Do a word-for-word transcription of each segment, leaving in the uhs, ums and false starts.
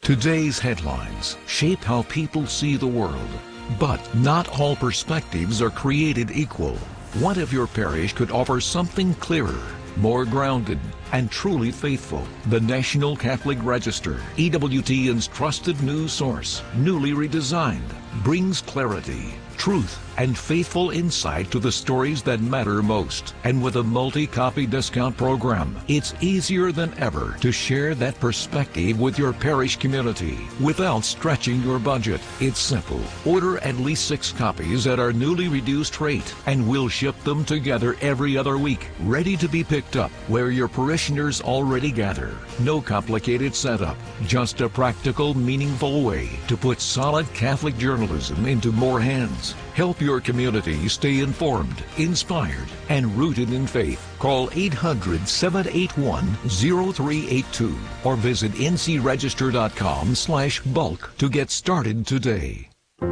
Today's headlines shape how people see the world, but not all perspectives are created equal. What if your parish could offer something clearer, more grounded, and truly faithful? The National Catholic Register, E W T N's trusted news source, newly redesigned, brings clarity, truth, and faithful insight to the stories that matter most. And with a multi-copy discount program, it's easier than ever to share that perspective with your parish community without stretching your budget. It's simple. Order at least six copies at our newly reduced rate, and we'll ship them together every other week, ready to be picked up where your parishioners already gather. No complicated setup, just a practical, meaningful way to put solid Catholic journalism into more hands. Help your community stay informed, inspired, and rooted in faith. Call eight hundred, seven eight one, zero three eight two or visit ncregister.com slash bulk to get started today.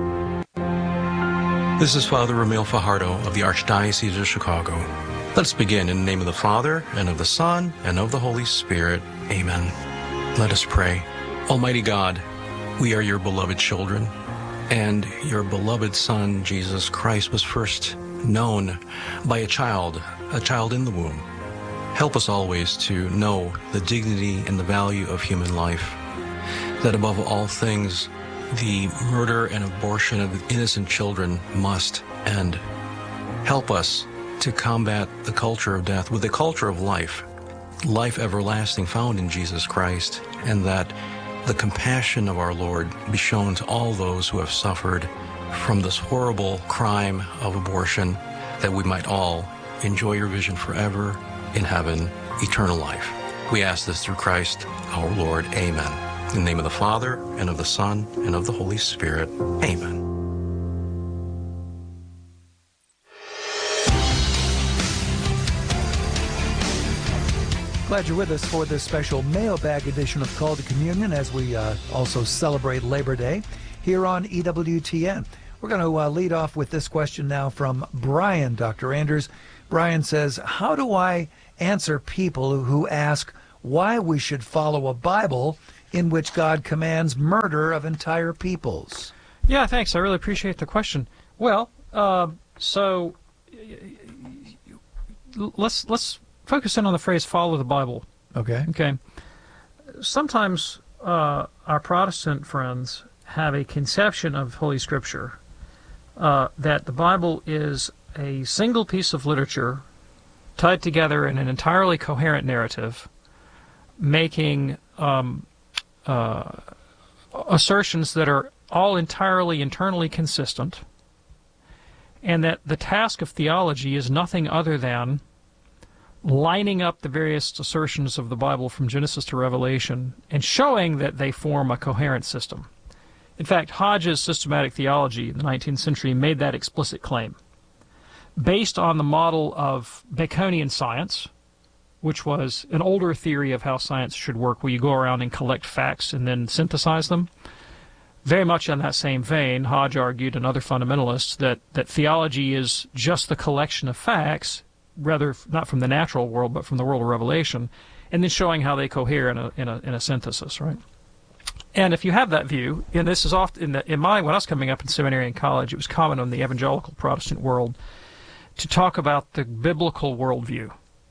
This is Father Ramil Fajardo of the Archdiocese of Chicago. Let's begin in the name of the Father, and of the Son, and of the Holy Spirit. Amen. Let us pray. Almighty God, we are your beloved children, and your beloved Son, Jesus Christ, was first known by a child, a child in the womb. Help us always to know the dignity and the value of human life, that above all things, the murder and abortion of innocent children must end. Help us to combat the culture of death with the culture of life, life everlasting found in Jesus Christ, and that the compassion of our Lord be shown to all those who have suffered from this horrible crime of abortion, that we might all enjoy your vision forever in heaven, eternal life. We ask this through Christ our Lord. Amen. In the name of the Father, and of the Son, and of the Holy Spirit. Amen. Glad you're with us for this special mailbag edition of Call to Communion as we uh, also celebrate Labor Day here on E W T N. We're going to uh, lead off with this question now from Brian, Doctor Anders. Brian says, how do I answer people who ask why we should follow a Bible in which God commands murder of entire peoples? Yeah, thanks. I really appreciate the question. Well, uh, so let's let's focus in on the phrase "follow the Bible." Okay. Okay. Sometimes uh, our Protestant friends have a conception of Holy Scripture uh, that the Bible is a single piece of literature tied together in an entirely coherent narrative, making um, uh, assertions that are all entirely internally consistent, and that the task of theology is nothing other than lining up the various assertions of the Bible from Genesis to Revelation and showing that they form a coherent system. In fact, Hodge's systematic theology in the nineteenth century made that explicit claim, based on the model of Baconian science, which was an older theory of how science should work, where you go around and collect facts and then synthesize them. Very much in that same vein, Hodge argued, and other fundamentalists, that, that theology is just the collection of facts, rather not from the natural world, but from the world of revelation, and then showing how they cohere in a in a in a synthesis, right? And if you have that view, and this is often in, the, in my when I was coming up in seminary and college, it was common in the evangelical Protestant world to talk about the biblical worldview,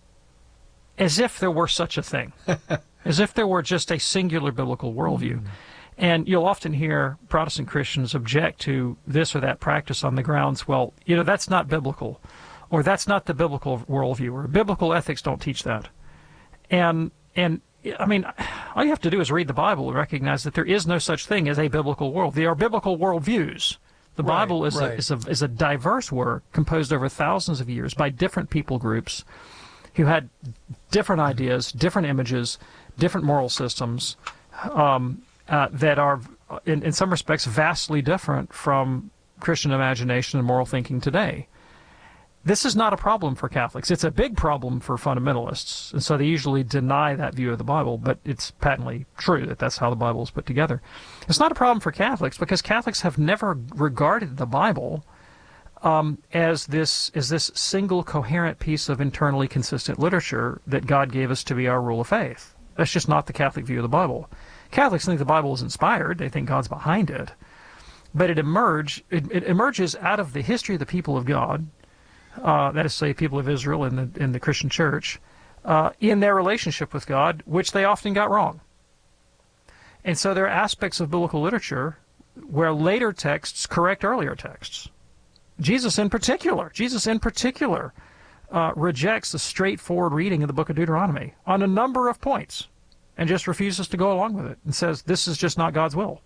as if there were such a thing, as if there were just a singular biblical worldview. Mm. And you'll often hear Protestant Christians object to this or that practice on the grounds, well, you know, that's not biblical, or that's not the biblical worldview, or biblical ethics don't teach that. And, and I mean, all you have to do is read the Bible and recognize that there is no such thing as a biblical world. There are biblical worldviews. The Right, Bible is, right. a, is, a, is a diverse work composed over thousands of years by different people groups who had different ideas, different images, different moral systems, um, uh, that are, in, in some respects, vastly different from Christian imagination and moral thinking today. This is not a problem for Catholics. It's a big problem for fundamentalists, and so they usually deny that view of the Bible, but it's patently true that that's how the Bible is put together. It's not a problem for Catholics because Catholics have never regarded the Bible um, as this as this single coherent piece of internally consistent literature that God gave us to be our rule of faith. That's just not the Catholic view of the Bible. Catholics think the Bible is inspired. They think God's behind it. But it, emerge, it, it emerges out of the history of the people of God, uh, that is to say, people of Israel in the, in the Christian church, uh, in their relationship with God, which they often got wrong. And so there are aspects of biblical literature where later texts correct earlier texts. Jesus in particular, Jesus in particular uh, rejects the straightforward reading of the book of Deuteronomy on a number of points and just refuses to go along with it and says this is just not God's will.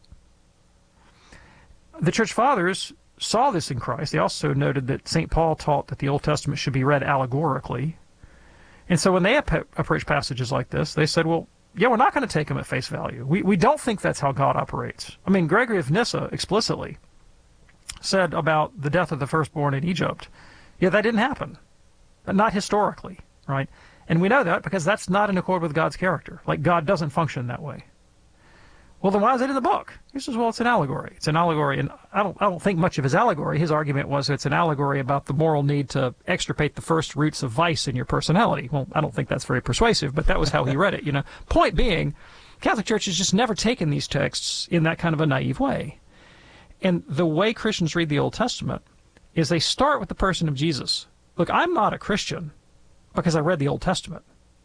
The Church Fathers saw this in Christ. They also noted that Saint Paul taught that the Old Testament should be read allegorically. And so when they ap- approached passages like this, they said, well, yeah, we're not going to take them at face value. We we don't think that's how God operates. I mean, Gregory of Nyssa explicitly said about the death of the firstborn in Egypt, yeah, that didn't happen. Not historically, right? And we know that because that's not in accord with God's character. Like, God doesn't function that way. Well, then why is it in the book? He says, well, it's an allegory. It's an allegory, and I don't, I don't think much of his allegory. His argument was it's an allegory about the moral need to extirpate the first roots of vice in your personality. Well, I don't think that's very persuasive, but that was how he read it. You know, point being, Catholic Church has just never taken these texts in that kind of a naive way. And the way Christians read the Old Testament is they start with the person of Jesus. Look, I'm not a Christian because I read the Old Testament.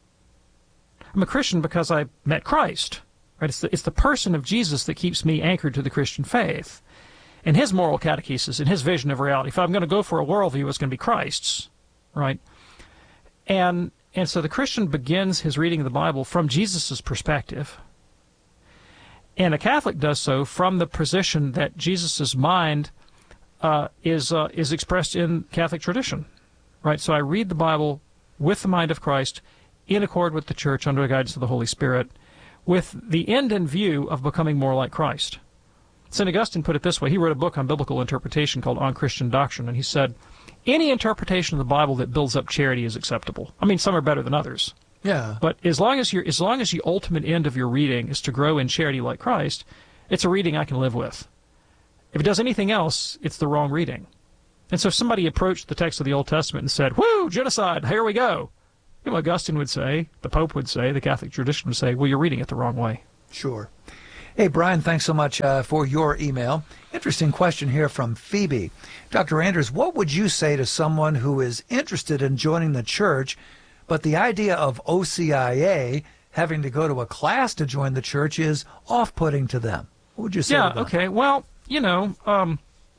I'm a Christian because I met Christ. Right? It's the, it's the person of Jesus that keeps me anchored to the Christian faith. And his moral catechesis and his vision of reality. If I'm going to go for a worldview, it's going to be Christ's. Right? And, and so the Christian begins his reading of the Bible from Jesus' perspective. And a Catholic does so from the position that Jesus' mind uh, is uh, is expressed in Catholic tradition. Right? So I read the Bible with the mind of Christ, in accord with the Church, under the guidance of the Holy Spirit, with the end in view of becoming more like Christ. Saint Augustine put it this way. He wrote a book on biblical interpretation called On Christian Doctrine, and he said, any interpretation of the Bible that builds up charity is acceptable. I mean, some are better than others. Yeah. But as long as you're, as long as the ultimate end of your reading is to grow in charity like Christ, it's a reading I can live with. If it does anything else, it's the wrong reading. And so if somebody approached the text of the Old Testament and said, whoo, genocide, here we go, you know, Augustine would say, the Pope would say, the Catholic tradition would say, well, you're reading it the wrong way. Sure. Hey, Brian, thanks so much uh, for your email. Interesting question here from Phoebe. Doctor Anders, what would you say to someone who is interested in joining the church, but the idea of O C I A, having to go to a class to join the church, is off-putting to them? What would you say yeah, to them? okay. Well, you know, um,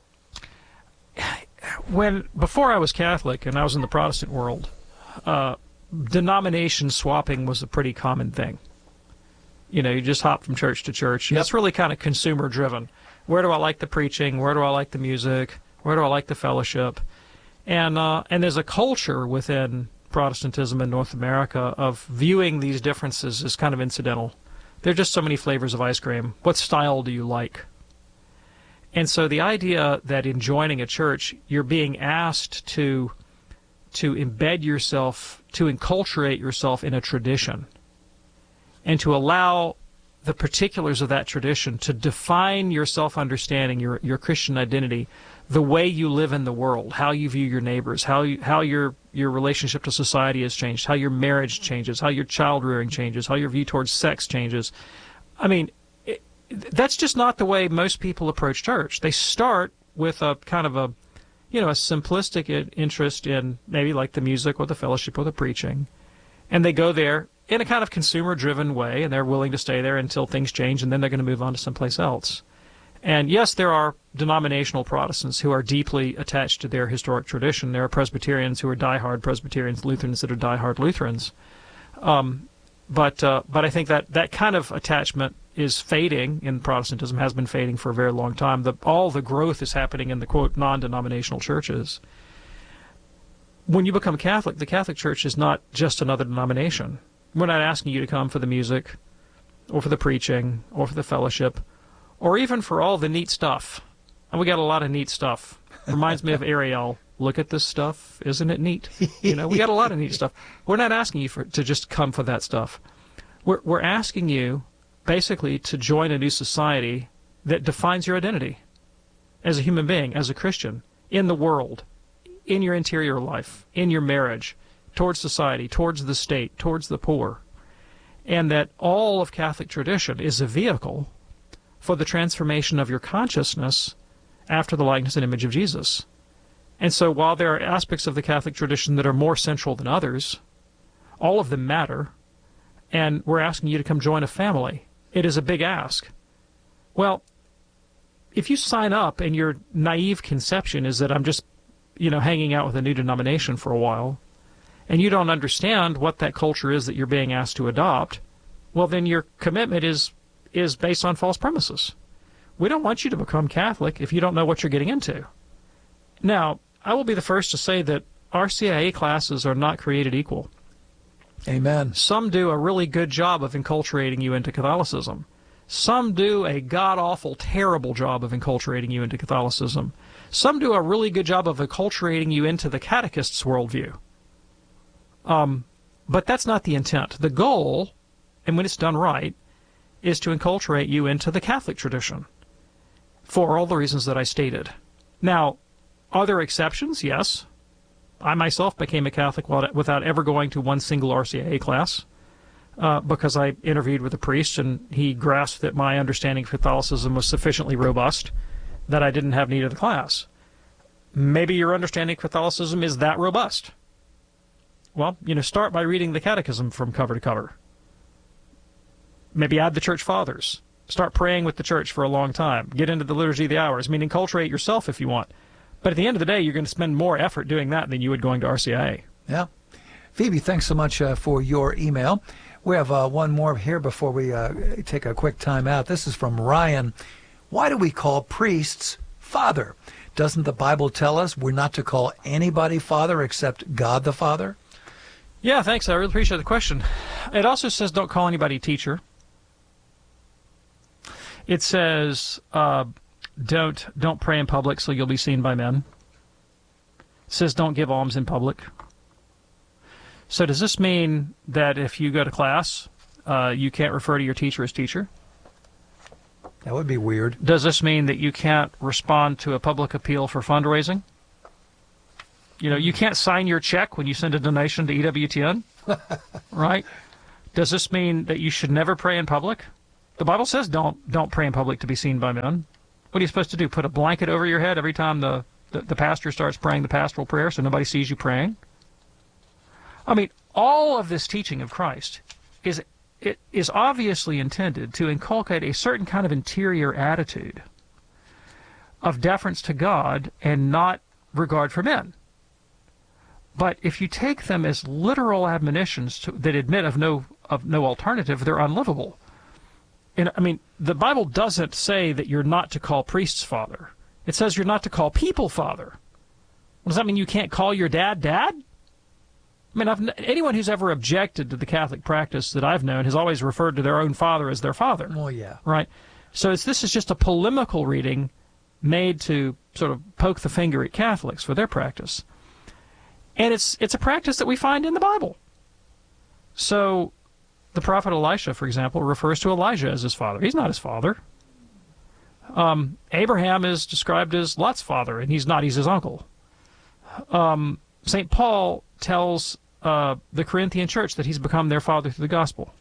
when before I was Catholic and I was in the Protestant world, uh, denomination swapping was a pretty common thing. You know, you just hop from church to church. Yep. It's really kind of consumer driven. Where do I like the preaching? Where do I like the music? Where do I like the fellowship? And uh, and there's a culture within Protestantism in North America of viewing these differences as kind of incidental. There are just so many flavors of ice cream. What style do you like? And so the idea that in joining a church, you're being asked to to embed yourself, to enculturate yourself in a tradition, and to allow the particulars of that tradition to define your self-understanding, your your Christian identity, the way you live in the world, how you view your neighbors, how you, how your your relationship to society has changed, how your marriage changes, how your child rearing changes, how your view towards sex changes. I mean, it, that's just not the way most people approach church. They start with a kind of a, you know, a simplistic interest in maybe like the music or the fellowship or the preaching, and they go there in a kind of consumer-driven way, and they're willing to stay there until things change, and then they're going to move on to someplace else. And yes, there are denominational Protestants who are deeply attached to their historic tradition. There are Presbyterians who are diehard Presbyterians, Lutherans that are diehard Lutherans. Um, but uh, but I think that that kind of attachment is fading in Protestantism, has been fading for a very long time. The, all the growth is happening in the, quote, non-denominational churches. When you become Catholic, the Catholic Church is not just another denomination. We're not asking you to come for the music, or for the preaching, or for the fellowship, or even for all the neat stuff. And we got a lot of neat stuff. Reminds me of Ariel. Look at this stuff. Isn't it neat? You know, we got a lot of neat stuff. We're not asking you for, to just come for that stuff. We're, we're asking you, basically, to join a new society that defines your identity as a human being, as a Christian, in the world, in your interior life, in your marriage, towards society, towards the state, towards the poor. and that all of Catholic tradition is a vehicle for the transformation of your consciousness after the likeness and image of Jesus. And so while there are aspects of the Catholic tradition that are more central than others, all of them matter, and we're asking you to come join a family. It is a big ask. Well, if you sign up and your naive conception is that I'm just, you know, hanging out with a new denomination for a while, and you don't understand what that culture is that you're being asked to adopt, well, then your commitment is is based on false premises. We don't want you to become Catholic if you don't know what you're getting into. Now, I will be the first to say that R C I A classes are not created equal. Amen. Some do a really good job of enculturating you into Catholicism. Some do a god-awful, terrible job of enculturating you into Catholicism. Some do a really good job of enculturating you into the catechist's worldview. Um, but that's not the intent. The goal, and when it's done right, is to enculturate you into the Catholic tradition for all the reasons that I stated. Now, are there exceptions? Yes. I myself became a Catholic without ever going to one single R C I A class uh, because I interviewed with a priest and he grasped that my understanding of Catholicism was sufficiently robust that I didn't have need of the class. Maybe your understanding of Catholicism is that robust. Well, you know, start by reading the Catechism from cover to cover. Maybe add the Church Fathers. Start praying with the Church for a long time. Get into the Liturgy of the Hours. I mean, enculturate yourself if you want. But at the end of the day, you're going to spend more effort doing that than you would going to R C I A. Yeah. Phoebe, thanks so much uh, for your email. We have uh, one more here before we uh, take a quick time out. This is from Ryan. Why do we call priests Father? Doesn't the Bible tell us we're not to call anybody Father except God the Father? Yeah, thanks. I really appreciate the question. It also says don't call anybody teacher. It says uh, don't don't pray in public so you'll be seen by men. It says don't give alms in public. So does this mean that if you go to class, uh, you can't refer to your teacher as teacher? That would be weird. Does this mean that you can't respond to a public appeal for fundraising? You know, you can't sign your check when you send a donation to E W T N, right? Does this mean that you should never pray in public? The Bible says don't don't pray in public to be seen by men. What are you supposed to do? Put a blanket over your head every time the, the, the pastor starts praying the pastoral prayer so nobody sees you praying? I mean, all of this teaching of Christ is it is obviously intended to inculcate a certain kind of interior attitude of deference to God and not regard for men. But if you take them as literal admonitions to, that admit of no of no alternative, they're unlivable. And I mean, the Bible doesn't say that you're not to call priests father. It says you're not to call people father. Does that mean you can't call your dad dad? I mean, I've, anyone who's ever objected to the Catholic practice that I've known has always referred to their own father as their father. Oh, yeah. Right? So it's, this is just a polemical reading made to sort of poke the finger at Catholics for their practice. And it's it's a practice that we find in the Bible. So the prophet Elisha, for example, refers to Elijah as his father. He's not his father. Um, Abraham is described as Lot's father, and he's not. He's his uncle. Um, Saint Paul tells uh, the Corinthian church that he's become their father through the gospel.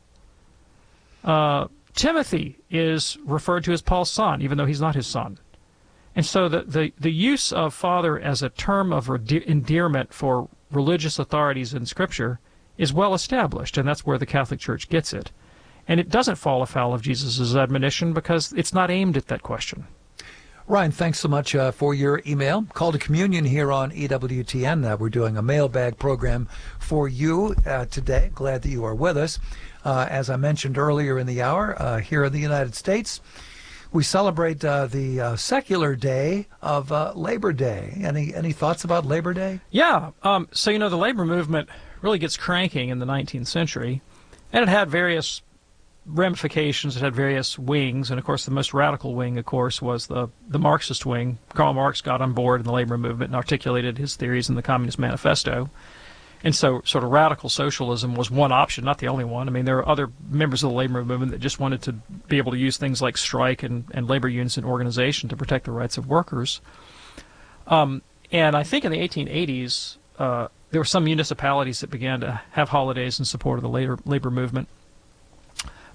Uh, Timothy is referred to as Paul's son, even though he's not his son. And so the, the, the use of father as a term of endearment for religious authorities in Scripture is well established, and that's where the Catholic Church gets it. And it doesn't fall afoul of Jesus' admonition because it's not aimed at that question. Ryan, thanks so much uh, for your email. Call to Communion here on E W T N. Uh, we're doing a mailbag program for you uh, today. Glad that you are with us. Uh, as I mentioned earlier in the hour, uh, here in the United States, we celebrate uh, the uh, secular day of uh, Labor Day. Any any thoughts about Labor Day? Yeah. Um, so, you know, the labor movement really gets cranking in the nineteenth century, and it had various ramifications. It had various wings, and of course the most radical wing, of course, was the, the Marxist wing. Karl Marx got on board in the labor movement and articulated his theories in the Communist Manifesto. And so sort of radical socialism was one option, not the only one. I mean, there are other members of the labor movement that just wanted to be able to use things like strike and, and labor unions and organization to protect the rights of workers. Um, and I think in the eighteen eighties, uh, there were some municipalities that began to have holidays in support of the labor, labor movement.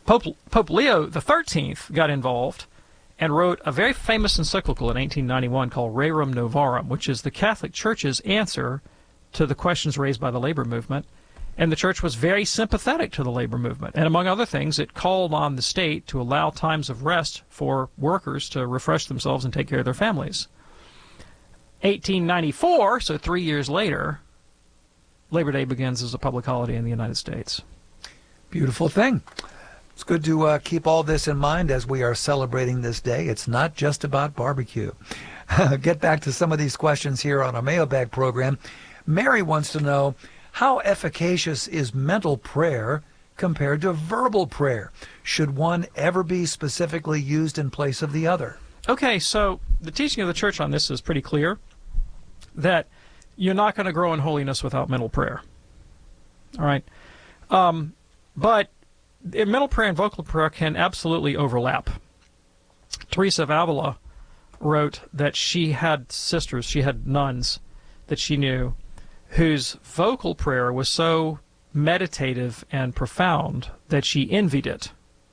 Pope, Pope Leo the thirteenth got involved and wrote a very famous encyclical in eighteen ninety-one called Rerum Novarum, which is the Catholic Church's answer to the questions raised by the labor movement. And the Church was very sympathetic to the labor movement. And among other things, it called on the state to allow times of rest for workers to refresh themselves and take care of their families. eighteen ninety-four, so three years later, Labor Day begins as a public holiday in the United States. Beautiful thing. It's good to uh, keep all this in mind as we are celebrating this day. It's not just about barbecue. Get back to some of these questions here on our mailbag program. Mary wants to know, how efficacious is mental prayer compared to verbal prayer? Should one ever be specifically used in place of the other? Okay, so the teaching of the Church on this is pretty clear, that you're not going to grow in holiness without mental prayer. All right? Um, but mental prayer and vocal prayer can absolutely overlap. Teresa of Avila wrote that she had sisters, she had nuns that she knew, whose vocal prayer was so meditative and profound that she envied it.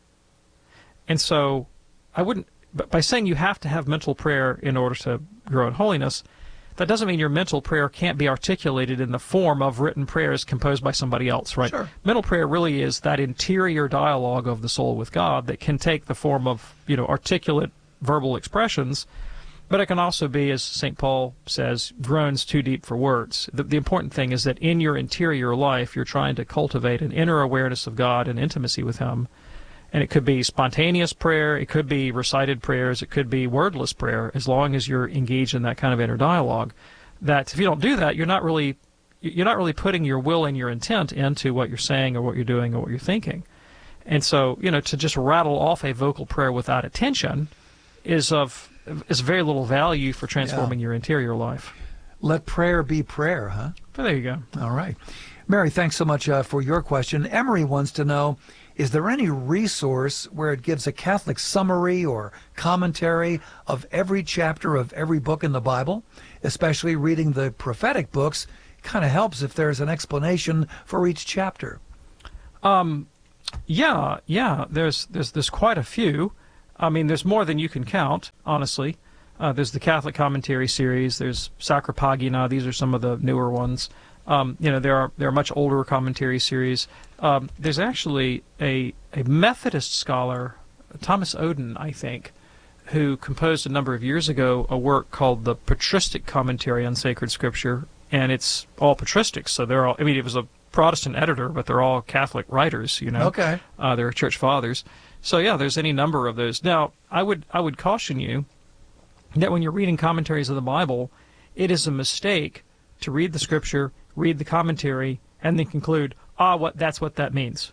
And so I wouldn't, but by saying you have to have mental prayer in order to grow in holiness, that doesn't mean your mental prayer can't be articulated in the form of written prayers composed by somebody else, right? Sure. Mental prayer really is that interior dialogue of the soul with God that can take the form of, you know, articulate verbal expressions, but it can also be, as Saint Paul says, groans too deep for words. The, the important thing is that in your interior life, you're trying to cultivate an inner awareness of God and intimacy with Him. And it could be spontaneous prayer, it could be recited prayers, it could be wordless prayer, as long as you're engaged in that kind of inner dialogue. That if you don't do that, you're not really you're not really putting your will and your intent into what you're saying or what you're doing or what you're thinking. And so, you know, to just rattle off a vocal prayer without attention is of is very little value for transforming yeah. your interior life. Let prayer be prayer, huh? But there you go. All right. Mary, thanks so much uh, for your question. Emery wants to know, is there any resource where it gives a Catholic summary or commentary of every chapter of every book in the Bible? Especially reading the prophetic books kind of helps if there's an explanation for each chapter. Um, yeah, yeah. There's there's there's quite a few. I mean, there's more than you can count, honestly. Uh, there's the Catholic Commentary series. There's Sacra Pagina. These are some of the newer ones. Um, you know, there are there are much older commentary series. Um, there's actually a a Methodist scholar, Thomas Oden, I think, who composed a number of years ago a work called the Patristic Commentary on Sacred Scripture, and it's all patristic. So they're all. I mean, it was a Protestant editor, but they're all Catholic writers. You know, okay. Uh, they're church fathers. So yeah, there's any number of those. Now, I would I would caution you that when you're reading commentaries of the Bible, it is a mistake to read the Scripture, read the commentary, and then conclude, ah, what that's what that means.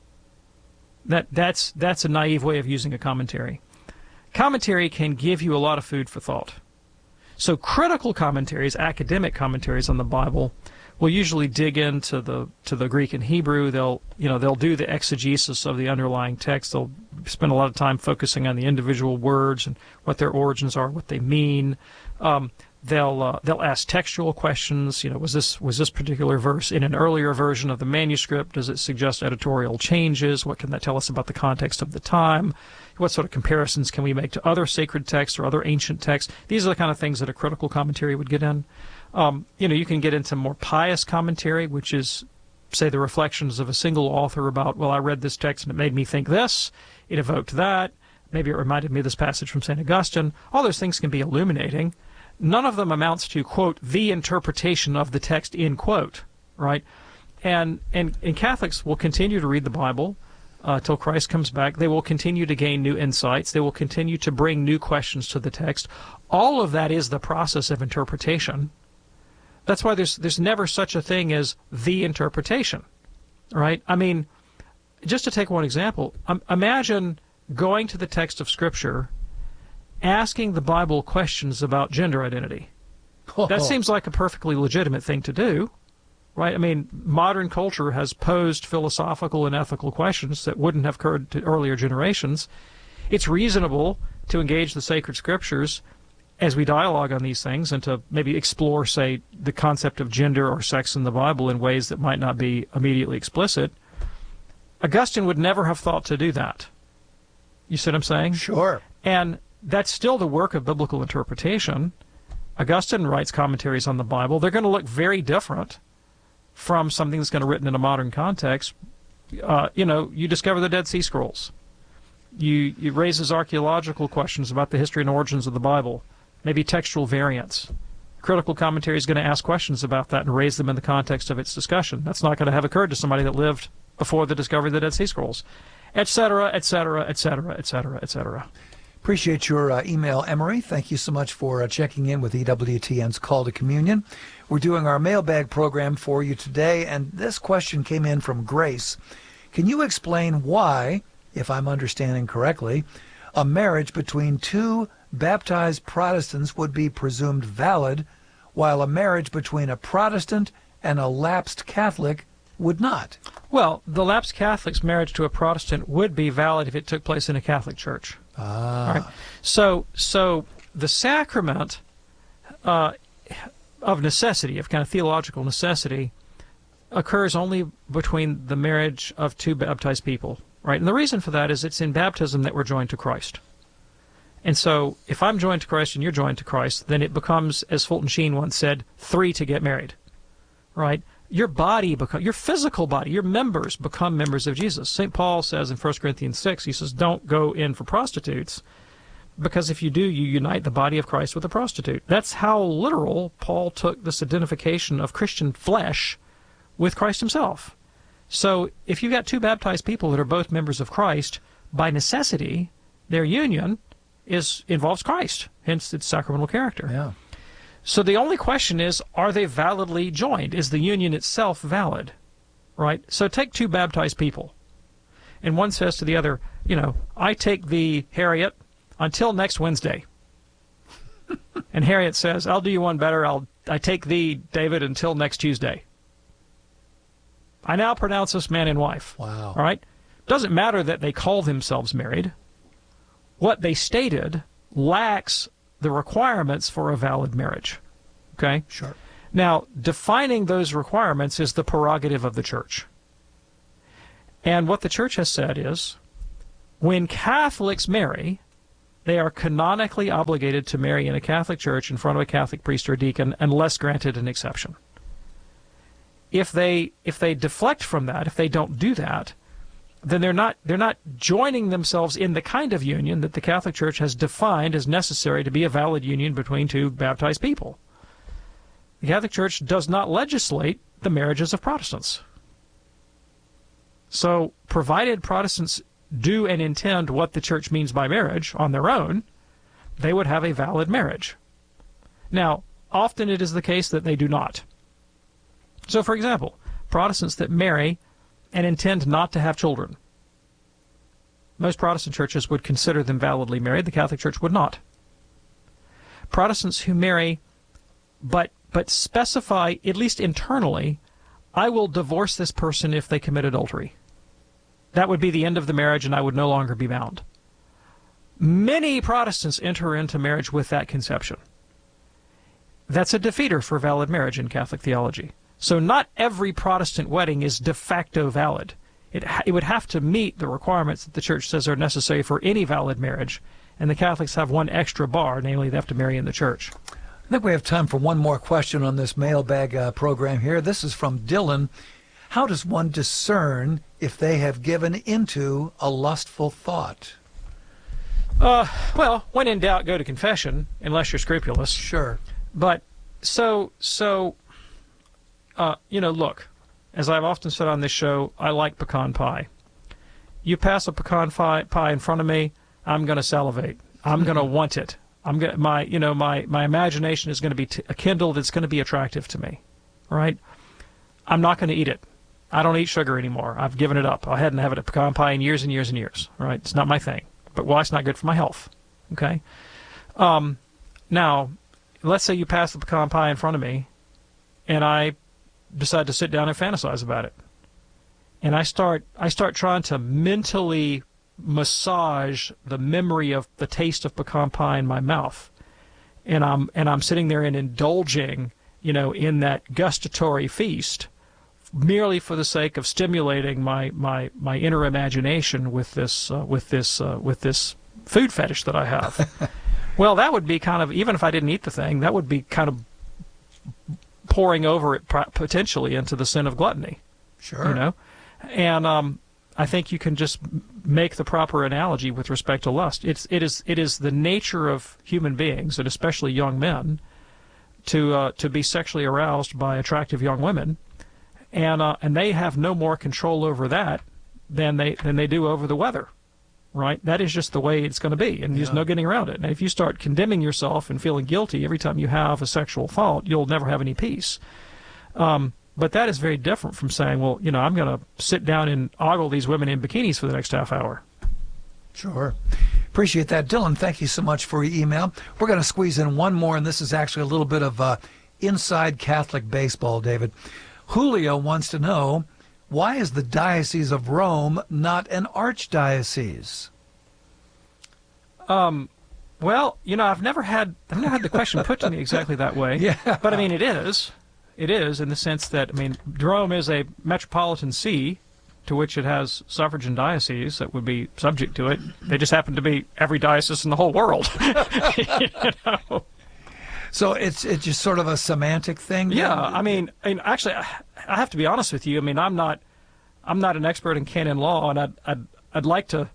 That that's that's a naive way of using a commentary. Commentary can give you a lot of food for thought. So critical commentaries, academic commentaries on the Bible, will usually dig into the to the Greek and Hebrew. They'll you know they'll do the exegesis of the underlying text. They'll spend a lot of time focusing on the individual words and what their origins are, what they mean. Um, They'll uh, they'll ask textual questions. You know, was this was this particular verse in an earlier version of the manuscript? Does it suggest editorial changes? What can that tell us about the context of the time? What sort of comparisons can we make to other sacred texts or other ancient texts? These are the kind of things that a critical commentary would get in. Um, you know, you can get into more pious commentary, which is, say, the reflections of a single author about, well, I read this text and it made me think this. It evoked that. Maybe it reminded me of this passage from Saint Augustine. All those things can be illuminating. None of them amounts to, quote, the interpretation of the text, in quote, right? And and, and Catholics will continue to read the Bible uh, till Christ comes back. They will continue to gain new insights. They will continue to bring new questions to the text. All of that is the process of interpretation. That's why there's there's never such a thing as the interpretation, right? I mean, just to take one example, um, imagine going to the text of Scripture, asking the Bible questions about gender identity. Oh. That seems like a perfectly legitimate thing to do, right? I mean, modern culture has posed philosophical and ethical questions that wouldn't have occurred to earlier generations. It's reasonable to engage the sacred Scriptures as we dialogue on these things and to maybe explore, say, the concept of gender or sex in the Bible in ways that might not be immediately explicit. Augustine would never have thought to do that. You see what I'm saying? Sure. And that's still the work of biblical interpretation. Augustine writes commentaries on the Bible. They're going to look very different from something that's going to be written in a modern context. Uh, you know, you discover the Dead Sea Scrolls. You, it raises archaeological questions about the history and origins of the Bible, maybe textual variants. Critical commentary is going to ask questions about that and raise them in the context of its discussion. That's not going to have occurred to somebody that lived before the discovery of the Dead Sea Scrolls, et cetera, et cetera, et cetera, et cetera, et cetera. Appreciate your uh, email, Emery. Thank you so much for uh, checking in with E W T N's Call to Communion. We're doing our mailbag program for you today, and this question came in from Grace. Can you explain why, if I'm understanding correctly, a marriage between two baptized Protestants would be presumed valid, while a marriage between a Protestant and a lapsed Catholic would not? Well, the lapsed Catholic's marriage to a Protestant would be valid if it took place in a Catholic church. Ah. Right. So, so the sacrament uh, of necessity, of kind of theological necessity, occurs only between the marriage of two baptized people, right? And the reason for that is it's in baptism that we're joined to Christ. And so, if I'm joined to Christ and you're joined to Christ, then it becomes, as Fulton Sheen once said, three to get married, right? Your body, become, your physical body, your members become members of Jesus. Saint Paul says in First Corinthians six, he says, don't go in for prostitutes, because if you do, you unite the body of Christ with a prostitute. That's how literal Paul took this identification of Christian flesh with Christ himself. So if you've got two baptized people that are both members of Christ, by necessity, their union is involves Christ, hence its sacramental character. Yeah. So the only question is, are they validly joined? Is the union itself valid? Right? So take two baptized people, and one says to the other, you know, I take thee, Harriet, until next Wednesday. And Harriet says, I'll do you one better. I'll I take thee, David, until next Tuesday. I now pronounce us man and wife. Wow. All right? Doesn't matter that they call themselves married. What they stated lacks the requirements for a valid marriage. Okay? Sure. Now, defining those requirements is the prerogative of the church. And what the church has said is, when Catholics marry, they are canonically obligated to marry in a Catholic church in front of a Catholic priest or deacon, unless granted an exception. If they if they deflect from that, if they don't do that, then they're not they're not joining themselves in the kind of union that the Catholic Church has defined as necessary to be a valid union between two baptized people. The Catholic Church does not legislate the marriages of Protestants. So, provided Protestants do and intend what the Church means by marriage on their own, they would have a valid marriage. Now, often it is the case that they do not. So, for example, Protestants that marry and intend not to have children, most Protestant churches would consider them validly married. The Catholic Church would not. Protestants who marry but but specify, at least internally, I will divorce this person if they commit adultery. That would be the end of the marriage, and I would no longer be bound. Many Protestants enter into marriage with that conception. That's a defeater for valid marriage in Catholic theology. So not every Protestant wedding is de facto valid. It, ha it would have to meet the requirements that the Church says are necessary for any valid marriage, and the Catholics have one extra bar, namely they have to marry in the Church. I think we have time for one more question on this mailbag uh, program here. This is from Dylan. How does one discern if they have given into a lustful thought? Uh, well, when in doubt, go to confession, unless you're scrupulous. Sure. But, so, so, uh, you know, look, as I've often said on this show, I like pecan pie. You pass a pecan pie, pie in front of me, I'm going to salivate. I'm going to want it. I'm going my, you know, my, my imagination is going to be t kindled. It's going to be attractive to me, right? I'm not going to eat it. I don't eat sugar anymore. I've given it up. I hadn't had a pecan pie in years and years and years, right? It's not my thing. But why? It's not good for my health, okay? Um, now, let's say you pass the pecan pie in front of me, and I decide to sit down and fantasize about it. And I start, I start trying to mentally massage the memory of the taste of pecan pie in my mouth. And I'm, and I'm sitting there and indulging, you know, in that gustatory feast merely for the sake of stimulating my my, my inner imagination with this uh, with this uh, with this food fetish that I have. Well, that would be kind of, even if I didn't eat the thing, that would be kind of pouring over it potentially into the sin of gluttony. Sure. You know, and um, I think you can just make the proper analogy with respect to lust. It's it is it is the nature of human beings, and especially young men, to uh, to be sexually aroused by attractive young women, and uh, and they have no more control over that than they than they do over the weather, right? That is just the way it's going to be, and there's Yeah. no getting around it. And if you start condemning yourself and feeling guilty every time you have a sexual thought, you'll never have any peace. Um, but that is very different from saying, well, you know, I'm going to sit down and ogle these women in bikinis for the next half hour. Sure. Appreciate that. Dylan, thank you so much for your email. We're going to squeeze in one more, and this is actually a little bit of uh, inside Catholic baseball, David. Julio wants to know, why is the Diocese of Rome not an archdiocese? Um, well, you know, I've never had I've never had the question put to me exactly that way. Yeah. But I mean, it is. It is in the sense that, I mean, Rome is a metropolitan see to which it has suffragan dioceses that would be subject to it. They just happen to be every diocese in the whole world. You know? So it's it's just sort of a semantic thing? Yeah, I mean, I mean, actually, I, I have to be honest with you. I mean, I'm not I'm not an expert in canon law, and I'd I'd, I'd like to,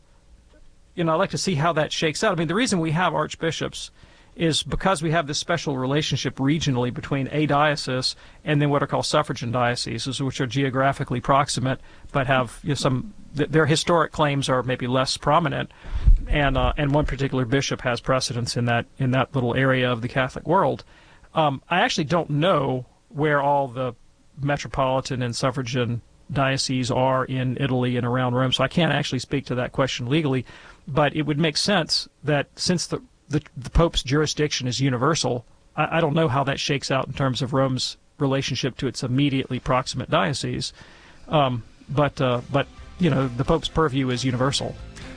you know, I'd like to see how that shakes out. I mean, the reason we have archbishops is because we have this special relationship regionally between a diocese and then what are called suffragan dioceses, which are geographically proximate but have, you know, some th- their historic claims are maybe less prominent, and uh, and one particular bishop has precedence in that in that little area of the Catholic world. Um, I actually don't know where all the metropolitan and suffragan dioceses are in Italy and around Rome, so I can't actually speak to that question legally, but it would make sense that since the The, the Pope's jurisdiction is universal, I, I don't know how that shakes out in terms of Rome's relationship to its immediately proximate diocese. Um, but, uh, but you know, the Pope's purview is universal.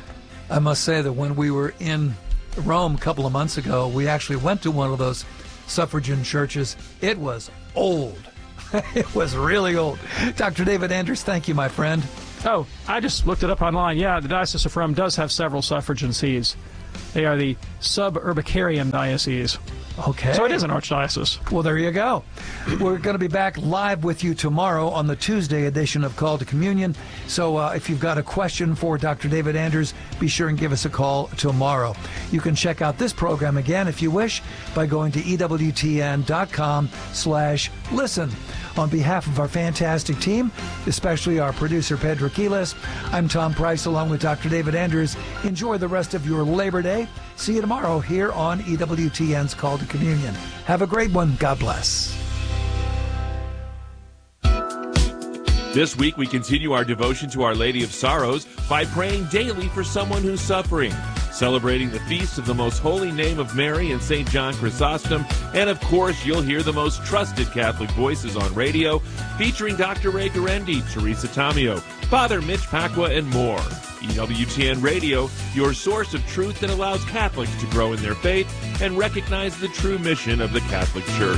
I must say that when we were in Rome a couple of months ago, we actually went to one of those suffragan churches. It was old. It was really old. Doctor David Anders, thank you, my friend. Oh, I just looked it up online. Yeah, the Diocese of Rome does have several suffragan sees. They are the sub-Urbicarian diocese. Okay. So it is an archdiocese. Well, there you go. We're going to be back live with you tomorrow on the Tuesday edition of Call to Communion. So uh, if you've got a question for Doctor David Anders, be sure and give us a call tomorrow. You can check out this program again, if you wish, by going to E W T N dot com slash listen. On behalf of our fantastic team, especially our producer, Pedro Quiles, I'm Tom Price along with Doctor David Anders. Enjoy the rest of your Labor Day. See you tomorrow here on E W T N's Call to Communion. Have a great one. God bless. This week we continue our devotion to Our Lady of Sorrows by praying daily for someone who's suffering, celebrating the feast of the most holy name of Mary and Saint John Chrysostom, and of course you'll hear the most trusted Catholic voices on radio, featuring Doctor Ray Guarendi, Teresa Tomeo, Father Mitch Pacwa, and more. E W T N Radio, your source of truth that allows Catholics to grow in their faith and recognize the true mission of the Catholic Church.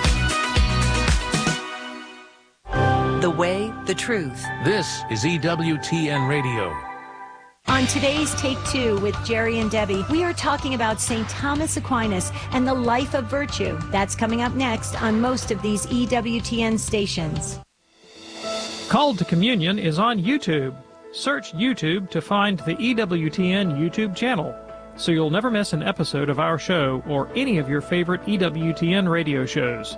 The way, the truth. This is E W T N Radio. On today's Take Two with Jerry and Debbie, we are talking about Saint Thomas Aquinas and the life of virtue. That's coming up next on most of these E W T N stations. Called to Communion is on YouTube. Search YouTube to find the E W T N YouTube channel, so you'll never miss an episode of our show or any of your favorite E W T N radio shows.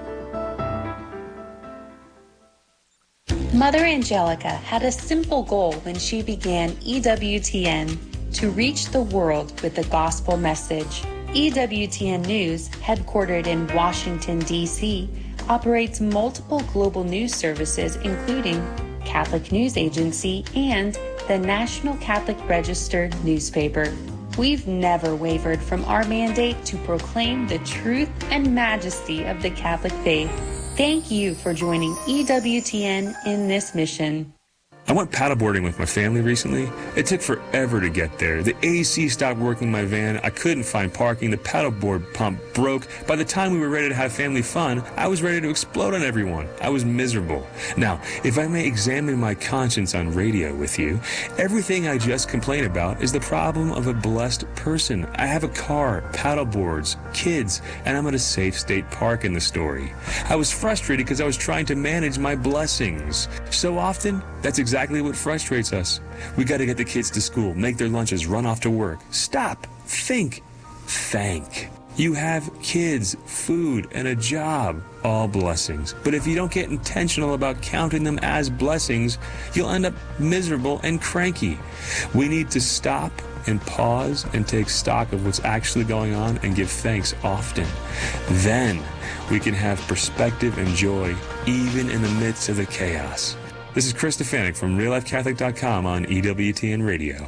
Mother Angelica had a simple goal when she began E W T N: to reach the world with the gospel message. E W T N News, headquartered in Washington, D C, operates multiple global news services, including Catholic News Agency and the National Catholic Register newspaper. We've never wavered from our mandate to proclaim the truth and majesty of the Catholic faith. Thank you for joining E W T N in this mission. I went paddleboarding with my family recently. It took forever to get there. The A C stopped working in my van. I couldn't find parking. The paddleboard pump broke. By the time we were ready to have family fun, I was ready to explode on everyone. I was miserable. Now, if I may examine my conscience on radio with you, everything I just complained about is the problem of a blessed person. I have a car, paddleboards, kids, and I'm at a safe state park in the story. I was frustrated because I was trying to manage my blessings. So often, that's exactly Exactly what frustrates us. We got to get the kids to school, make their lunches, run off to work. Stop. Think. Thank. You have kids, food, and a job. All blessings. But if you don't get intentional about counting them as blessings, you'll end up miserable and cranky. We need to stop and pause and take stock of what's actually going on and give thanks often. Then we can have perspective and joy even in the midst of the chaos. This is Chris Stefanik from real life catholic dot com on E W T N Radio.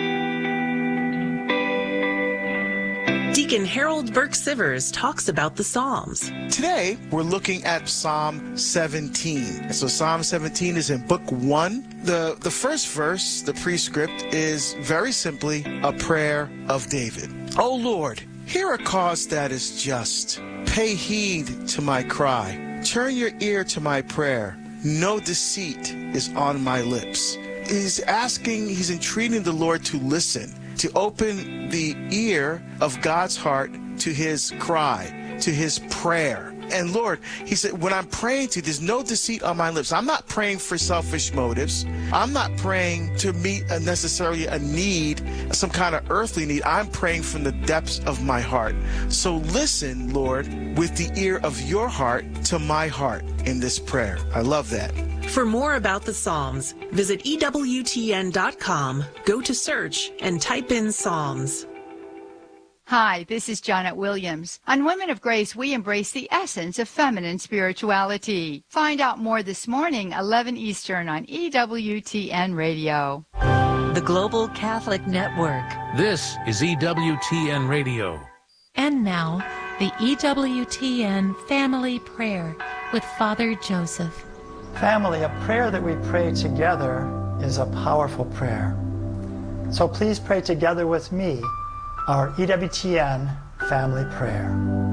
Deacon Harold Burke-Sivers talks about the Psalms. Today, we're looking at Psalm seventeen. And so Psalm seventeen is in Book one. The, the first verse, the prescript, is very simply a prayer of David. O Lord, hear a cause that is just. Pay heed to my cry. Turn your ear to my prayer. No deceit is on my lips. He's asking, he's entreating the Lord to listen, to open the ear of God's heart to his cry, to his prayer. And Lord, he said, when I'm praying to you, there's no deceit on my lips. I'm not praying for selfish motives. I'm not praying to meet a necessarily a need, some kind of earthly need. I'm praying from the depths of my heart. So listen, Lord, with the ear of your heart to my heart in this prayer. I love that. For more about the Psalms, visit E W T N dot com, go to search, and type in Psalms. Hi, this is Janet Williams. On Women of Grace, we embrace the essence of feminine spirituality. Find out more this morning, eleven Eastern on E W T N Radio. The Global Catholic Network. This is E W T N Radio. And now, the E W T N Family Prayer with Father Joseph. Family, a prayer that we pray together is a powerful prayer. So please pray together with me our E W T N Family Prayer.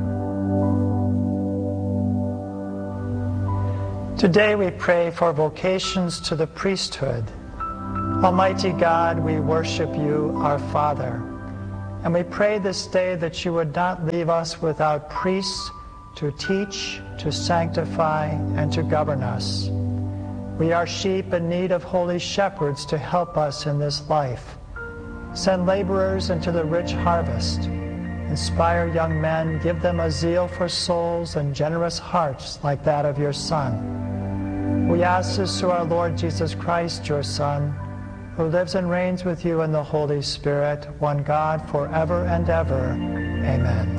Today we pray for vocations to the priesthood. Almighty God, we worship you, our Father, and we pray this day that you would not leave us without priests to teach, to sanctify, and to govern us. We are sheep in need of holy shepherds to help us in this life. Send laborers into the rich harvest. Inspire young men, give them a zeal for souls and generous hearts like that of your Son. We ask this through our Lord Jesus Christ, your Son, who lives and reigns with you in the Holy Spirit, one God, forever and ever. Amen.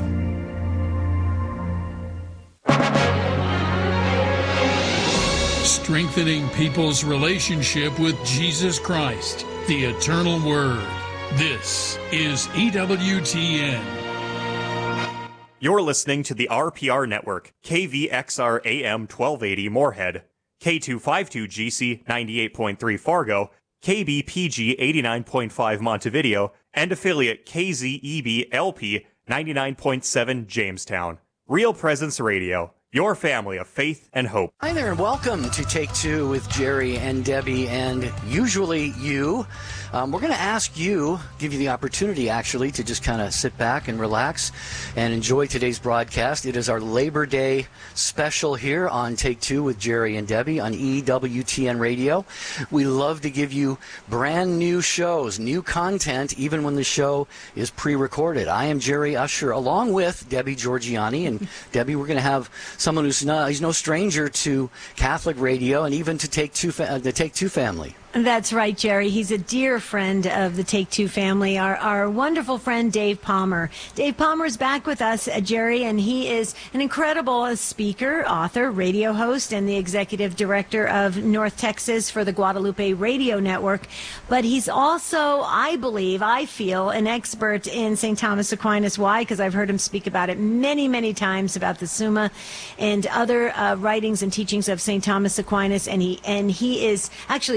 Strengthening people's relationship with Jesus Christ, the Eternal Word. This is E W T N. You're listening to the R P R Network, K V X R A M twelve eighty Moorhead, K two fifty-two G C ninety-eight point three Fargo, K B P G eighty-nine point five Montevideo, and affiliate K Z E B L P ninety-nine point seven Jamestown. Real Presence Radio, your family of faith and hope. Hi there, and welcome to Take Two with Jerry and Debbie, and usually you. Um, we're going to ask you, give you the opportunity actually to just kind of sit back and relax and enjoy today's broadcast. It is our Labor Day special here on Take Two with Jerry and Debbie on E W T N Radio. We love to give you brand new shows, new content, even when the show is pre-recorded. I am Jerry Usher along with Debbie Georgiani, and Debbie, we're going to have someone who's no, he's no stranger to Catholic radio and even to Take Two, uh, the Take Two family. That's right, Jerry. He's a dear friend of the Take Two family, our, our wonderful friend Dave Palmer. Dave Palmer is back with us, uh, Jerry, and he is an incredible uh, speaker, author, radio host, and the executive director of North Texas for the Guadalupe Radio Network. But he's also, I believe, I feel, an expert in Saint Thomas Aquinas. Why? Because I've heard him speak about it many, many times, about the Summa and other uh, writings and teachings of Saint Thomas Aquinas, and he and he is actually teaching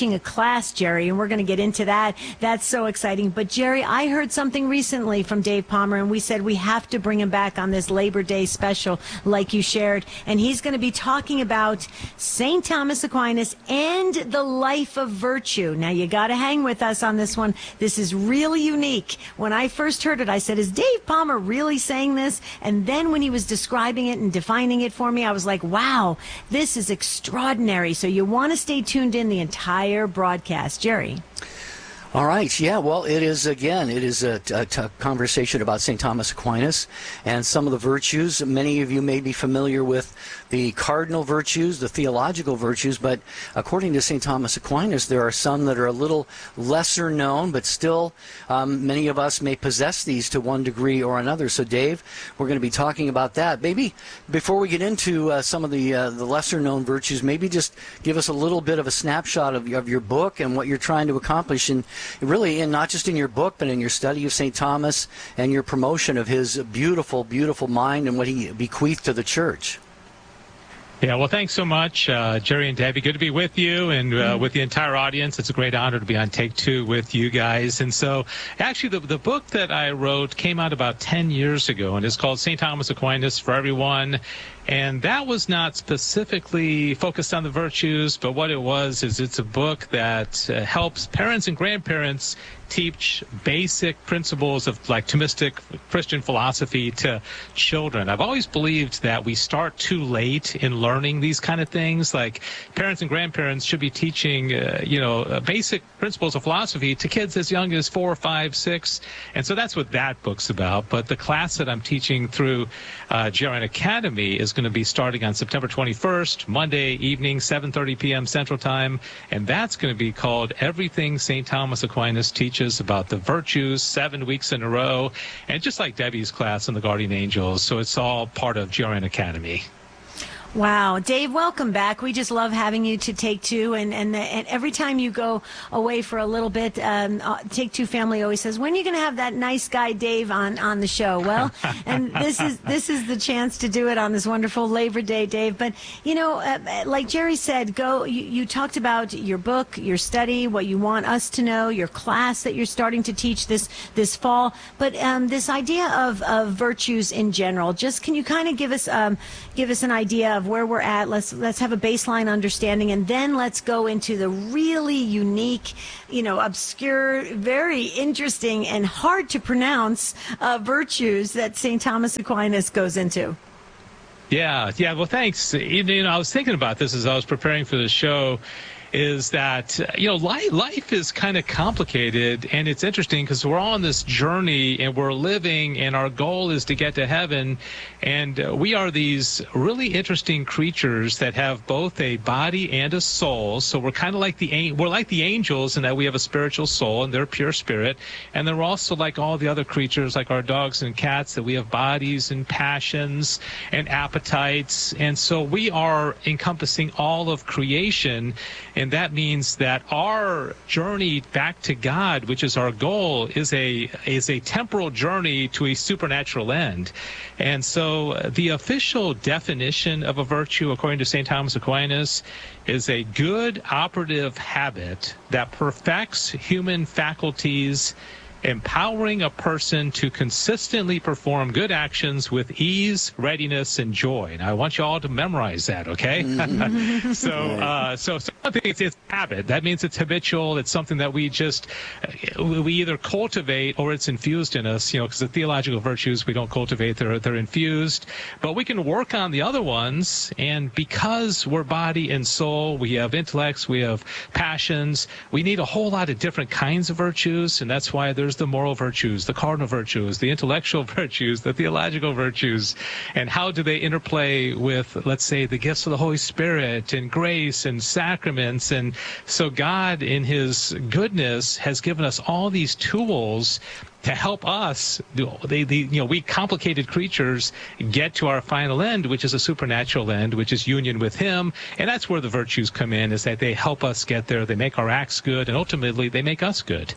teaching a class, Jerry, and we're going to get into that. That's so exciting. But, Jerry, I heard something recently from Dave Palmer, and we said we have to bring him back on this Labor Day special like you shared. And he's going to be talking about Saint Thomas Aquinas and the life of virtue. Now, you got to hang with us on this one. This is really unique. When I first heard it, I said, is Dave Palmer really saying this? And then when he was describing it and defining it for me, I was like, wow, this is extraordinary. So you want to stay tuned in the entire broadcast. Jerry. All right. Yeah, well, it is, again, it is a, a, a conversation about Saint Thomas Aquinas and some of the virtues. Many of you may be familiar with the cardinal virtues, the theological virtues, but according to Saint Thomas Aquinas, there are some that are a little lesser known, but still um, many of us may possess these to one degree or another. So, Dave, we're going to be talking about that. Maybe before we get into uh, some of the uh, the lesser known virtues, maybe just give us a little bit of a snapshot of, of your book and what you're trying to accomplish, and really, and not just in your book, but in your study of Saint Thomas and your promotion of his beautiful, beautiful mind and what he bequeathed to the church. Yeah, well, thanks so much, uh, Jerry and Debbie. Good to be with you and uh, mm-hmm. with the entire audience. It's a great honor to be on Take Two with you guys. And so, actually, the, the book that I wrote came out about ten years ago, and it's called Saint Thomas Aquinas for Everyone. And that was not specifically focused on the virtues, but what it was is it's a book that uh, helps parents and grandparents teach basic principles of like Thomistic Christian philosophy to children. I've always believed that we start too late in learning these kind of things. Like parents and grandparents should be teaching, uh, you know, uh, basic principles of philosophy to kids as young as four, five, six. And so that's what that book's about. But the class that I'm teaching through uh, G R N Academy is going to be starting on September twenty-first, Monday evening, seven thirty p.m. Central Time. And that's going to be called Everything Saint Thomas Aquinas Teaches about the virtues, seven weeks in a row, and just like Debbie's class on the Guardian Angels. So it's all part of G R N Academy. Wow. Dave, welcome back. We just love having you to Take Two. And, and, and every time you go away for a little bit, um, uh, Take Two family always says, when are you going to have that nice guy Dave on, on the show? Well, and this is this is the chance to do it on this wonderful Labor Day, Dave. But, you know, uh, like Jerry said, go. You, you talked about your book, your study, what you want us to know, your class that you're starting to teach this this fall. But um, this idea of, of virtues in general, just can you kind of give us um, give us an idea of where we're at? Let's let's have a baseline understanding, and then let's go into the really unique, you know, obscure, very interesting and hard to pronounce uh, virtues that Saint Thomas Aquinas goes into. Yeah, yeah. Well, thanks. You know, I was thinking about this as I was preparing for the show. Is that, you know, life, life is kind of complicated, and it's interesting because we're on this journey and we're living, and our goal is to get to heaven. And uh, we are these really interesting creatures that have both a body and a soul. So we're kind of like the we're like the angels in that we have a spiritual soul and they're pure spirit. And then we're also like all the other creatures, like our dogs and cats, that we have bodies and passions and appetites. And so we are encompassing all of creation. And that means that our journey back to God, which is our goal, is a is a temporal journey to a supernatural end. And so the official definition of a virtue, according to Saint Thomas Aquinas, is a good operative habit that perfects human faculties, empowering a person to consistently perform good actions with ease, readiness, and joy. And I want you all to memorize that, okay? Mm-hmm. so, uh, so, so I think it's, it's habit. That means it's habitual. It's something that we just, we either cultivate or it's infused in us, you know, because the theological virtues we don't cultivate, they're, they're infused. But we can work on the other ones, and because we're body and soul, we have intellects, we have passions, we need a whole lot of different kinds of virtues, and that's why there's There's the moral virtues, the cardinal virtues, the intellectual virtues, the theological virtues, and how do they interplay with, let's say, the gifts of the Holy Spirit and grace and sacraments. And so God, in his goodness, has given us all these tools to help us, they, they, you know, we complicated creatures get to our final end, which is a supernatural end, which is union with him. And that's where the virtues come in, is that they help us get there. They make our acts good, and ultimately they make us good.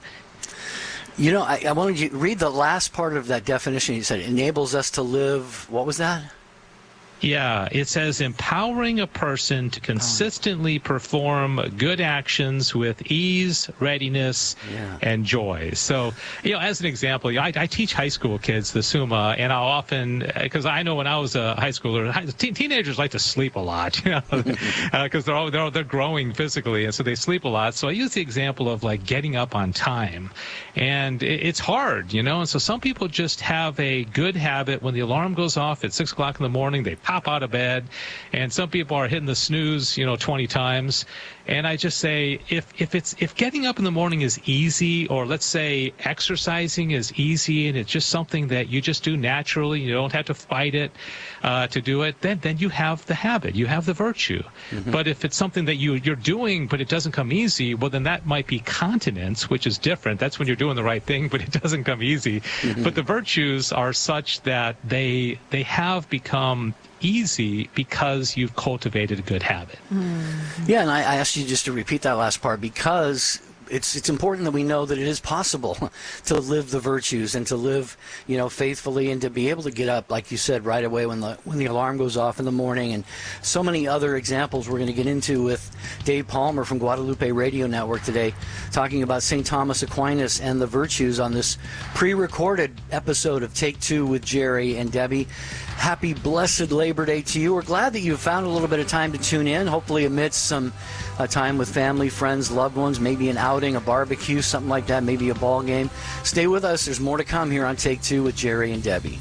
You know, I, I wanted you to read the last part of that definition. You said it enables us to live, what was that? Yeah, it says empowering a person to consistently perform good actions with ease, readiness, yeah. and joy. So, you know, as an example, I, I teach high school kids the Summa, and I'll often, because I know when I was a high schooler, te- teenagers like to sleep a lot, you know, because uh, they're, all, they're they're growing physically, and so they sleep a lot. So I use the example of like getting up on time, and it, it's hard, you know. And so some people just have a good habit when the alarm goes off at six o'clock in the morning, they pop out of bed, and some people are hitting the snooze, you know, twenty times. And I just say, if if it's if getting up in the morning is easy, or let's say exercising is easy, and it's just something that you just do naturally, you don't have to fight it uh, to do it, then then you have the habit, you have the virtue. Mm-hmm. But if it's something that you you're doing, but it doesn't come easy, well, then that might be continence, which is different. That's when you're doing the right thing, but it doesn't come easy. Mm-hmm. But the virtues are such that they they have become easy because you've cultivated a good habit. Mm. Yeah, and I, I asked you just to repeat that last part because it's it's important that we know that it is possible to live the virtues and to live, you know, faithfully, and to be able to get up, like you said, right away when the when the alarm goes off in the morning. And so many other examples we're going to get into with Dave Palmer from Guadalupe Radio Network today, talking about Saint Thomas Aquinas and the virtues on this pre-recorded episode of Take Two with Jerry and Debbie. Happy blessed Labor Day to you. We're glad that you found a little bit of time to tune in, hopefully amidst some uh, time with family, friends, loved ones, maybe an outing, a barbecue, something like that, maybe a ball game. Stay with us. There's more to come here on Take Two with Jerry and Debbie.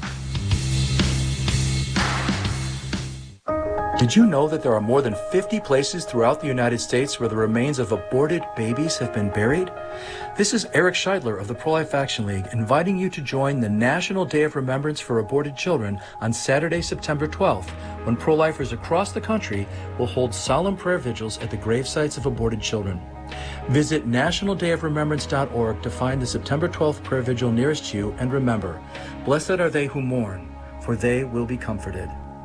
Did you know that there are more than fifty places throughout the United States where the remains of aborted babies have been buried? This is Eric Scheidler of the Pro-Life Action League inviting you to join the National Day of Remembrance for Aborted Children on Saturday, September twelfth, when pro-lifers across the country will hold solemn prayer vigils at the grave sites of aborted children. Visit national day of remembrance dot org to find the September twelfth prayer vigil nearest you, and remember, blessed are they who mourn, for they will be comforted.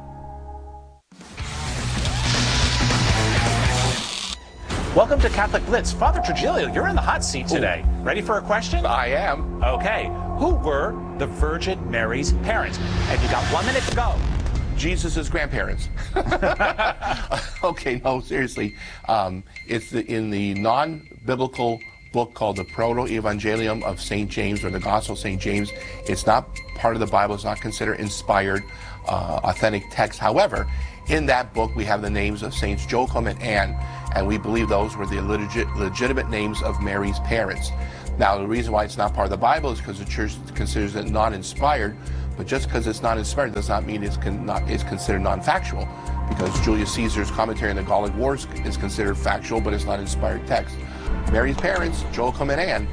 Welcome to Catholic Blitz. Father Trujillo, you're in the hot seat today. Ooh. Ready for a question? I am. Okay. Who were the Virgin Mary's parents? And you got one minute to go. Jesus' grandparents. Okay, no, seriously. Um, it's the, in the non-biblical book called the Proto-Evangelium of Saint James, or the Gospel of Saint James. It's not part of the Bible. It's not considered inspired, uh, authentic text. However, in that book, we have the names of Saints Joachim and Anne, and we believe those were the legit, legitimate names of Mary's parents. Now, the reason why it's not part of the Bible is because the Church considers it non-inspired, but just because it's not inspired does not mean it's, con- not, it's considered non-factual, because Julius Caesar's commentary on the Gallic Wars is considered factual, but it's not inspired text. Mary's parents, Joachim and Anne.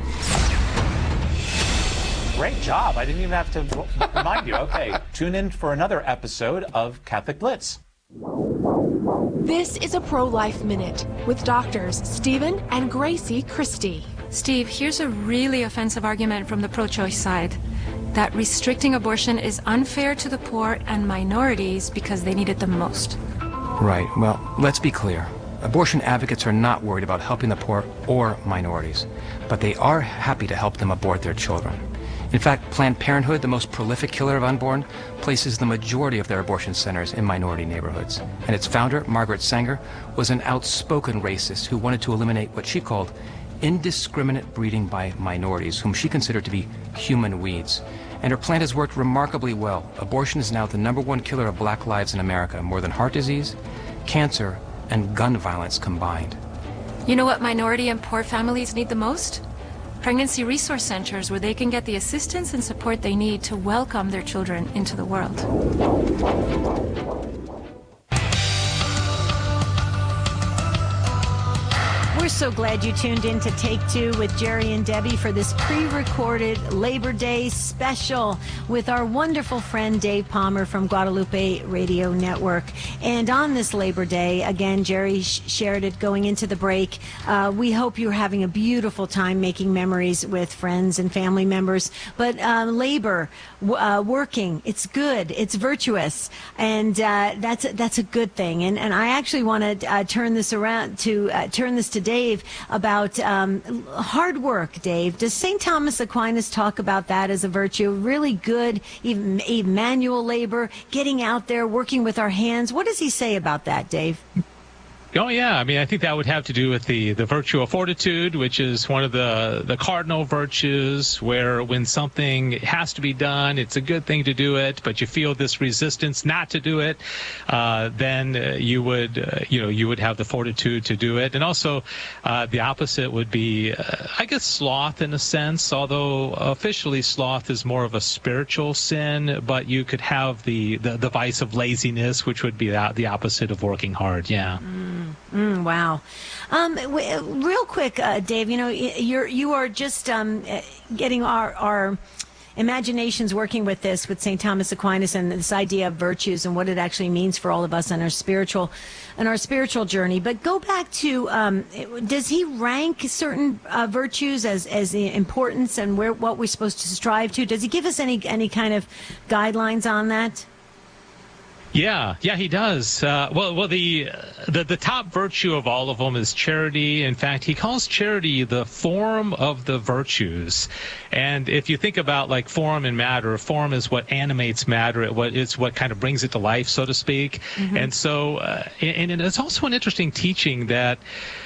Great job. I didn't even have to remind you. Okay, tune in for another episode of Catholic Blitz. This is a Pro-Life Minute with doctors Stephen and Gracie Christie. Steve, here's a really offensive argument from the pro-choice side, that restricting abortion is unfair to the poor and minorities because they need it the most. Right. Well, let's be clear. Abortion advocates are not worried about helping the poor or minorities, but they are happy to help them abort their children. In fact, Planned Parenthood, the most prolific killer of unborn, places the majority of their abortion centers in minority neighborhoods. And its founder, Margaret Sanger, was an outspoken racist who wanted to eliminate what she called indiscriminate breeding by minorities, whom she considered to be human weeds. And her plan has worked remarkably well. Abortion is now the number one killer of black lives in America, more than heart disease, cancer, and gun violence combined. You know what minority and poor families need the most? Pregnancy resource centers where they can get the assistance and support they need to welcome their children into the world. We're so glad you tuned in to Take Two with Jerry and Debbie for this pre-recorded Labor Day special with our wonderful friend Dave Palmer from Guadalupe Radio Network. And on this Labor Day, again, Jerry sh- shared it going into the break. Uh, we hope you're having a beautiful time making memories with friends and family members. But uh, labor, w- uh, working, it's good, it's virtuous, and uh, that's that's a good thing. And and I actually want to uh, turn this around to uh, turn this to Dave. Dave about um, hard work, Dave. Does Saint Thomas Aquinas talk about that as a virtue? Really good, even, even manual labor, getting out there, working with our hands. What does he say about that, Dave? Oh, yeah. I mean, I think that would have to do with the, the virtue of fortitude, which is one of the, the cardinal virtues, where when something has to be done, it's a good thing to do it, but you feel this resistance not to do it, uh, then uh, you would, uh, you know, you would have the fortitude to do it. And also, uh, the opposite would be, uh, I guess, sloth in a sense, although officially sloth is more of a spiritual sin, but you could have the, the, the vice of laziness, which would be the, the opposite of working hard. Yeah. Mm. Mm, wow. Um, w- real quick, uh, Dave, you know, you're, you are just um, getting our, our imaginations working with this, with Saint Thomas Aquinas and this idea of virtues and what it actually means for all of us on our spiritual, on our spiritual journey. But go back to, um, does he rank certain uh, virtues as, as the importance and where, what we're supposed to strive to? Does he give us any, any kind of guidelines on that? Yeah, yeah, he does. Uh, well, well, the, the the top virtue of all of them is charity. In fact, he calls charity the form of the virtues. And if you think about like form and matter, form is what animates matter. It what it's what kind of brings it to life, so to speak. Mm-hmm. And so, uh, and, and it's also an interesting teaching that.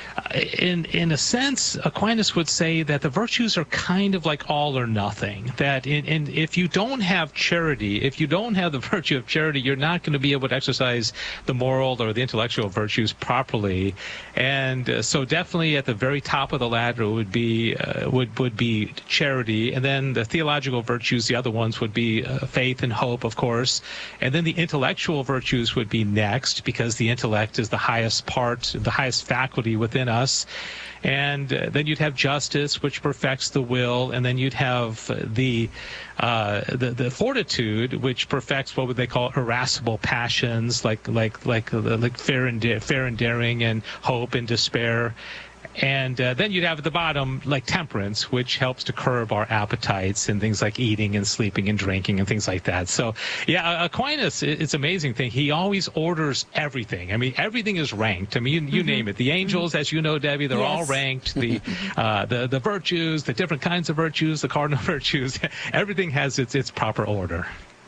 In in a sense, Aquinas would say that the virtues are kind of like all or nothing. That in, in, if you don't have charity, if you don't have the virtue of charity, you're not going to be able to exercise the moral or the intellectual virtues properly. And uh, so, definitely at the very top of the ladder would be uh, would would be charity, and then the theological virtues, the other ones would be uh, faith and hope, of course, and then the intellectual virtues would be next, because the intellect is the highest part, the highest faculty within us. And uh, then you'd have justice, which perfects the will, and then you'd have the, uh, the the fortitude, which perfects what would they call irascible passions, like like like like fear and da- fear and daring, and hope and despair. And uh, then you'd have at the bottom like temperance, which helps to curb our appetites and things like eating and sleeping and drinking and things like that. So, yeah, Aquinas, it's an amazing thing. He always orders everything. I mean, everything is ranked. I mean, you, you mm-hmm. name it. The angels, mm-hmm. as you know, Debbie, they're yes. all ranked. The, uh, the the virtues, the different kinds of virtues, the cardinal virtues, everything has its its proper order.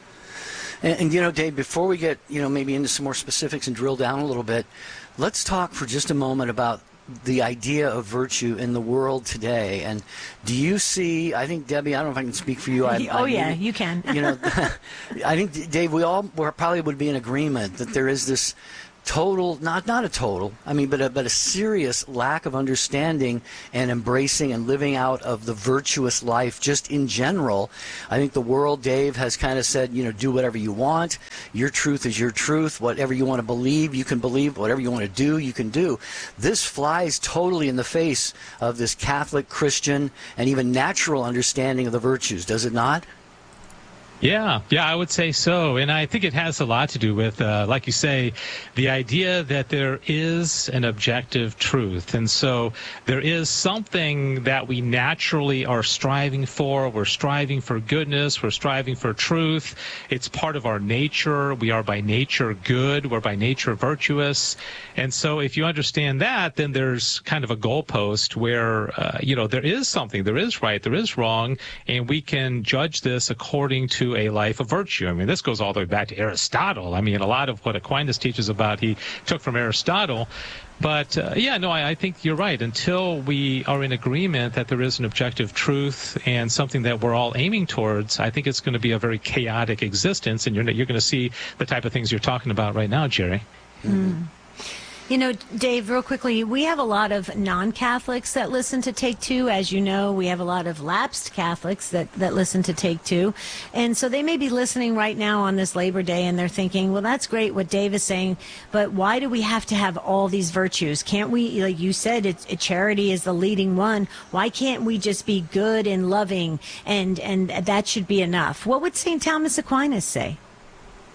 And, and, you know, Dave, before we get, you know, maybe into some more specifics and drill down a little bit, let's talk for just a moment about the idea of virtue in the world today. And do you see, I think, Debbie, I don't know if I can speak for you. I, oh, I, yeah, you can. You know, I think, Dave, we all we're probably would be in agreement that there is this total, not not a total, I mean, but a, but a serious lack of understanding and embracing and living out of the virtuous life just in general. I think the world, Dave, has kind of said, you know, do whatever you want. Your truth is your truth. Whatever you want to believe, you can believe. Whatever you want to do, you can do. This flies totally in the face of this Catholic, Christian, and even natural understanding of the virtues, does it not? Yeah, yeah, I would say so. And I think it has a lot to do with, uh, like you say, the idea that there is an objective truth. And so there is something that we naturally are striving for. We're striving for goodness. We're striving for truth. It's part of our nature. We are by nature good. We're by nature virtuous. And so if you understand that, then there's kind of a goalpost where, uh, you know, there is something, there is right, there is wrong, and we can judge this according to a life of virtue. I mean, this goes all the way back to Aristotle. I mean, a lot of what Aquinas teaches about, he took from Aristotle. But, uh, yeah, no, I, I think you're right. Until we are in agreement that there is an objective truth and something that we're all aiming towards, I think it's going to be a very chaotic existence, and you're, you're going to see the type of things you're talking about right now, Jerry. Mm. You know, Dave, real quickly, we have a lot of non-Catholics that listen to Take Two. As you know, we have a lot of lapsed Catholics that, that listen to Take Two. And so they may be listening right now on this Labor Day, and they're thinking, well, that's great what Dave is saying, but why do we have to have all these virtues? Can't we, like you said, it's, it, charity is the leading one. Why can't we just be good and loving, and, and that should be enough? What would Saint Thomas Aquinas say?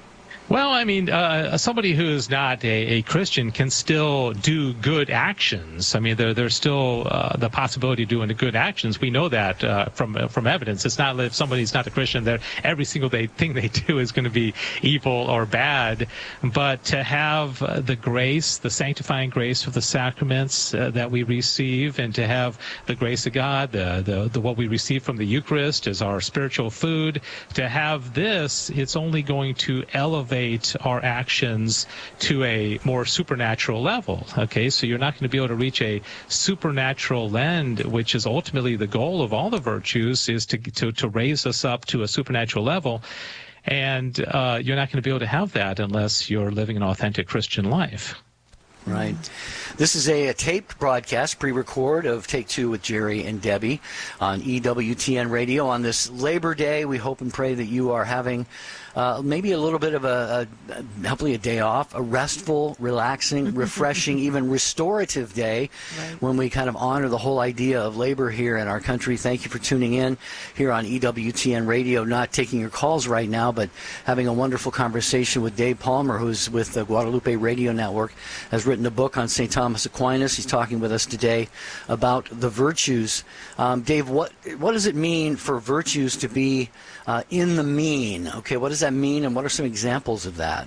Well, I mean, uh, somebody who is not a, a Christian can still do good actions. I mean, there, there's still uh, the possibility of doing good actions. We know that uh, from uh, from evidence. It's not if somebody's not a Christian, that every single day, thing they do is going to be evil or bad. But to have uh, the grace, the sanctifying grace of the sacraments uh, that we receive, and to have the grace of God, the, the the what we receive from the Eucharist as our spiritual food, to have this, it's only going to elevate our actions to a more supernatural level. Okay, so you're not going to be able to reach a supernatural end, which is ultimately the goal of all the virtues, is to to, to raise us up to a supernatural level. And uh, you're not going to be able to have that unless you're living an authentic Christian life. Right. This is a, a taped broadcast, pre-record of Take Two with Jerry and Debbie on E W T N Radio on this Labor Day. We hope and pray that you are having uh, maybe a little bit of a, a, hopefully a day off, a restful, relaxing, refreshing, even restorative day right. when we kind of honor the whole idea of labor here in our country. Thank you for tuning in here on E W T N Radio. Not taking your calls right now, but having a wonderful conversation with Dave Palmer, who's with the Guadalupe Radio Network, has written a book on Saint Thomas Aquinas. He's talking with us today about the virtues. Um, Dave, what what does it mean for virtues to be uh, in the mean? Okay, what does that mean, and what are some examples of that?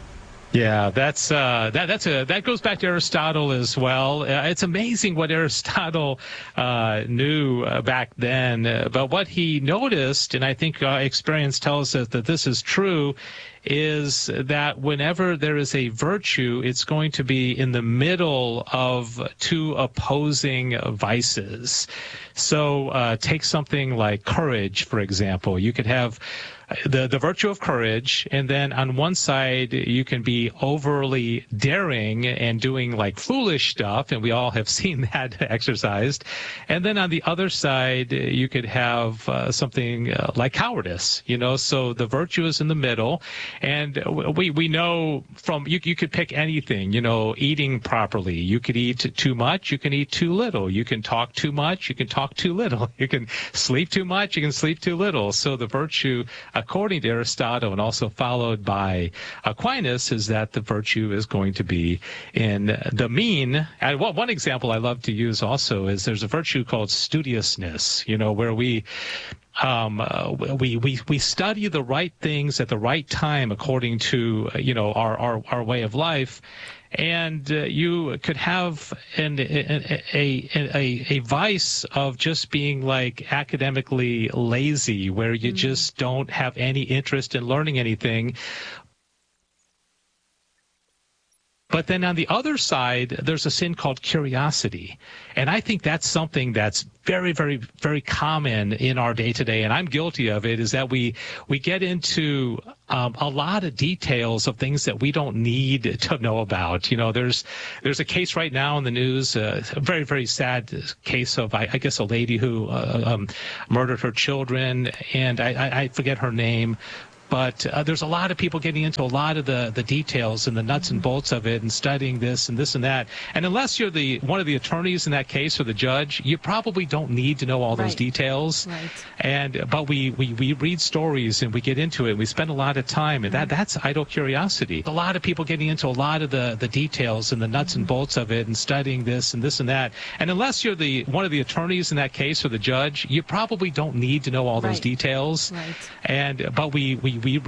Yeah, that's uh, that that's a that goes back to Aristotle as well. Uh, it's amazing what Aristotle uh, knew uh, back then, uh, but what he noticed, and I think uh, experience tells us that this is true, is that whenever there is a virtue, it's going to be in the middle of two opposing vices. So uh, take something like courage, for example. You could have the the virtue of courage, and then on one side you can be overly daring and doing like foolish stuff, and we all have seen that exercised. And then on the other side you could have uh, something uh, like cowardice, you know. So the virtue is in the middle, and we we know from you you could pick anything, you know, eating properly. You could eat too much, you can eat too little. You can talk too much, you can talk too little. You can sleep too much, you can sleep too little. So the virtue, according to Aristotle and also followed by Aquinas, is that the virtue is going to be in the mean. And one example I love to use also is there's a virtue called studiousness, you know, where we Um, uh, we, we, we study the right things at the right time according to, uh, you know, our, our, our way of life. And uh, you could have an, a, a, a, a vice of just being like academically lazy, where you mm-hmm. just don't have any interest in learning anything. But then on the other side, there's a sin called curiosity. And I think that's something that's very, very, very common in our day-to-day, and I'm guilty of it, is that we we get into um, a lot of details of things that we don't need to know about. You know, there's there's a case right now in the news, uh, a very, very sad case of, I, I guess, a lady who uh, um, murdered her children, and I, I, I forget her name. But uh, there's a lot of people getting into a lot of the, the details and the nuts and bolts of it and studying this and this and that. And unless you're the one of the attorneys in that case or the judge, you probably don't need to know all those right. details. Right. And but we, we, we read stories and we get into it. And we spend a lot of time, and that that's idle curiosity. A lot of people getting into a lot of the, the details and the nuts and bolts of it and studying this and this and that. And unless you're the one of the attorneys in that case or the judge, you probably don't need to know all those right. details. Right. And but we we We